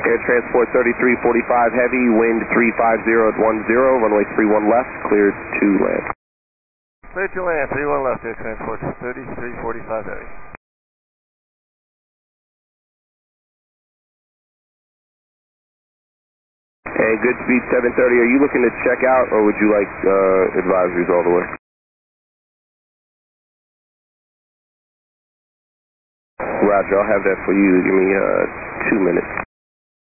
Air Transport 3345 Heavy, wind 350 at 10, runway 31 left, cleared to land. Cleared to land, 31 left, Air Transport 3345 Heavy. Hey, good speed 730, are you looking to check out or would you like advisories all the way? Roger, I'll have that for you. Give me 2 minutes.